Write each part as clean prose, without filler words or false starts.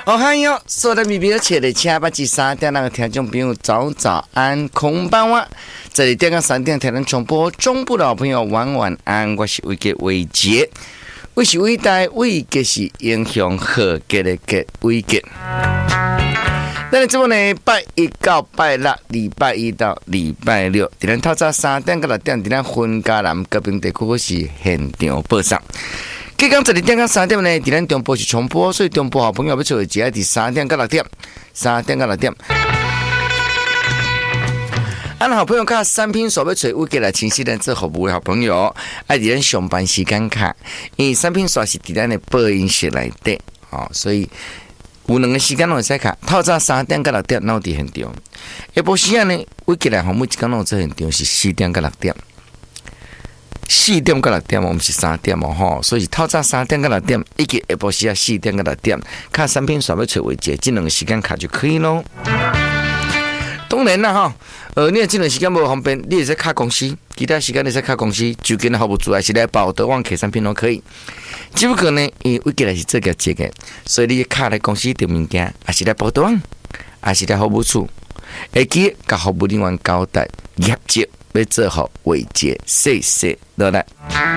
哦嗨哟，所有的米表切的车八至3点，那个听众朋友早安，空班哇！这里电个3点台湾重播，中部的好朋友晚安，我是伟杰，我是伟大，伟杰是英雄贺杰的伟杰。那你这么呢？拜一到拜六，礼拜一到礼拜六，在咱透早3点到6点，在咱分家南高屏地区是现场播送。刚刚这里点到3点呢，在咱中部是重播，所以中部好朋友要做只在3点到6点，3点到6点。俺好朋友看产品所要找我给来清晰人做服务的好朋友，爱在咱上班时间卡，因为产品所是在咱的播音室内底，所以有2个时间拢会使卡。透早3点到6点，那伫现场。下晡时间呢，我给来每一天拢做现场是4点到6点。4点到6点，我们是3点哦，所以透早3点到6点，以及下晡时间4点到6点，看产品所要找为节，这2个时间卡就可以咯。当然啦你这2个时间无方便，你也在卡公司，其他时间你在卡公司，就跟服务组还是来报德旺客产品都可以。只不过呢，因为我过来是这个节嘅，所以你卡来公司订物件，还是来报德旺，还是来服务处，会记甲服务人员交代业绩。要做好伟杰，谢谢，落来。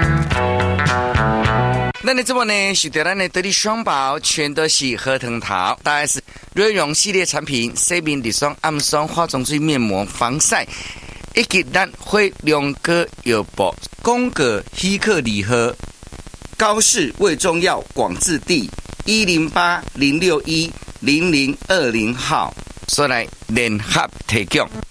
那你这么呢？是对咱的得力双宝，全都是核桃桃，大概是润绒系列产品，C面日霜、暗霜、化妆水、面膜、防晒，以及咱会2个药包，宫格希克礼盒，高市卫中药广治地108-061-0020号，所来联合提供。